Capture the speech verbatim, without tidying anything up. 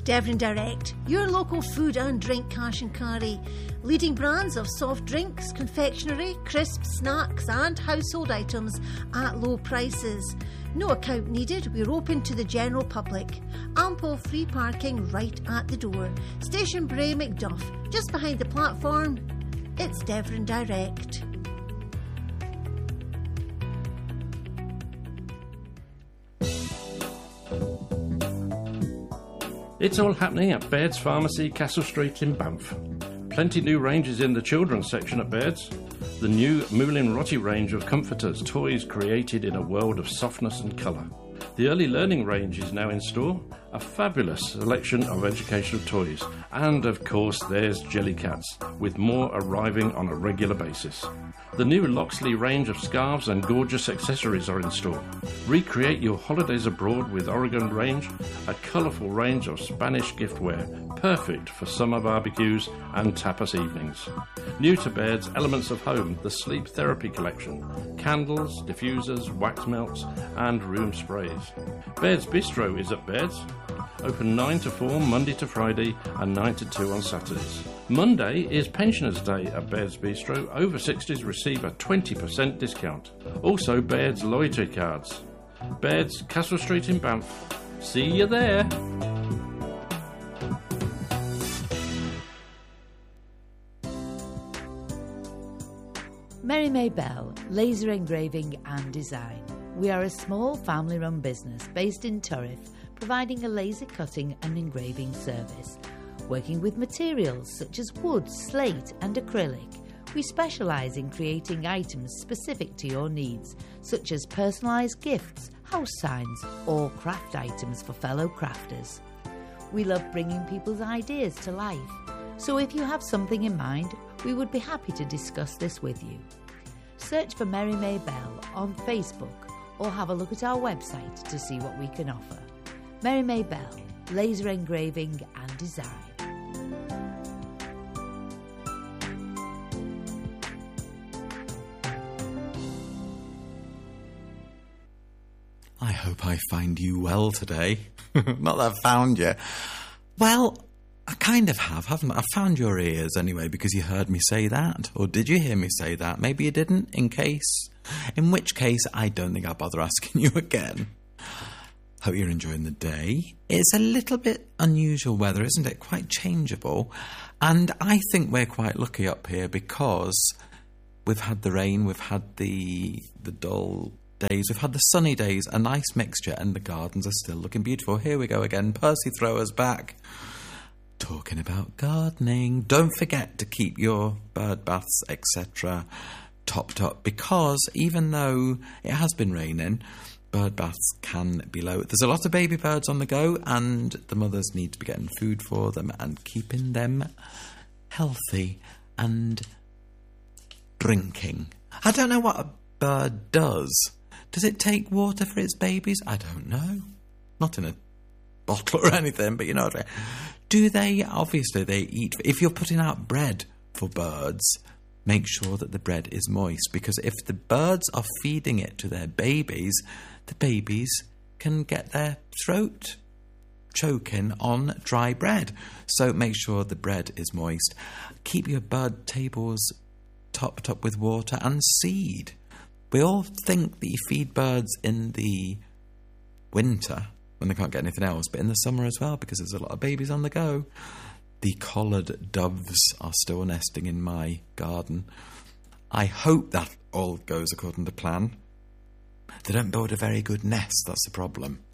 Devon Direct, your local food and drink cash and carry. Leading brands of soft drinks, confectionery, crisps, snacks and household items at low prices. No account needed, we're open to the general public. Ample free parking right at the door. Station Bray Macduff, just behind the platform. It's Devon Direct. It's all happening at Baird's Pharmacy, Castle Street in Banff. Plenty new ranges in the children's section at Baird's. The new Moulin Rotti range of comforters, toys created in a world of softness and colour. The early learning range is now in store, a fabulous selection of educational toys. And of course there's Jellycats, with more arriving on a regular basis. The new Loxley range of scarves and gorgeous accessories are in store. Recreate your holidays abroad with Oregon range, a colourful range of Spanish giftware, perfect for summer barbecues and tapas evenings. New to Baird's Elements of Home, the Sleep Therapy Collection, candles, diffusers, wax melts and room sprays. Baird's Bistro is at Baird's, open nine to four Monday to Friday and nine to two on Saturdays. Monday is Pensioners' Day at Baird's Bistro. Over sixties receive a twenty percent discount. Also Baird's loyalty cards. Baird's, Castle Street in Banff. See you there. Mary May Bell, Laser Engraving and Design. We are a small family-run business based in Turriff, providing a laser cutting and engraving service. Working with materials such as wood, slate and acrylic, we specialise in creating items specific to your needs, such as personalised gifts, house signs or craft items for fellow crafters. We love bringing people's ideas to life, so if you have something in mind, we would be happy to discuss this with you. Search for Mary May Bell on Facebook or have a look at our website to see what we can offer. Mary May Bell, Laser Engraving and Design. I hope I find you well today. Not that I've found you. Well, I kind of have, haven't I? I found your ears anyway because you heard me say that. Or did you hear me say that? Maybe you didn't, in case. In which case, I don't think I'll bother asking you again. Hope you're enjoying the day. It's a little bit unusual weather, isn't it? Quite changeable. And I think we're quite lucky up here because we've had the rain, we've had the the dull days, we've had the sunny days, a nice mixture, and the gardens are still looking beautiful. Here we go again. Percy Thrower's back. Talking about gardening. Don't forget to keep your bird baths, et cetera topped up because even though it has been raining, bird baths can be low. There's a lot of baby birds on the go and the mothers need to be getting food for them and keeping them healthy and drinking. I don't know what a bird does. Does it take water for its babies? I don't know. Not in a bottle or anything, but you know what I mean. Do they? Obviously they eat. If you're putting out bread for birds, make sure that the bread is moist because if the birds are feeding it to their babies, the babies can get their throat choking on dry bread. So make sure the bread is moist. Keep your bird tables topped up with water and seed. We all think that you feed birds in the winter when they can't get anything else, but in the summer as well because there's a lot of babies on the go. The collared doves are still nesting in my garden. I hope that all goes according to plan. They don't build a very good nest, that's the problem.